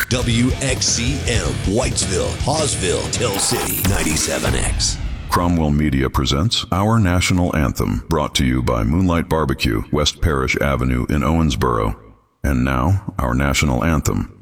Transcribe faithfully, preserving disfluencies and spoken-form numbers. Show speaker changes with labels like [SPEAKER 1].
[SPEAKER 1] W X C M, Whitesville, Hawesville, Tell City, ninety-seven X.
[SPEAKER 2] Cromwell Media presents Our National Anthem, brought to you by Moonlight Barbecue, West Parish Avenue in Owensboro. And now, our national anthem.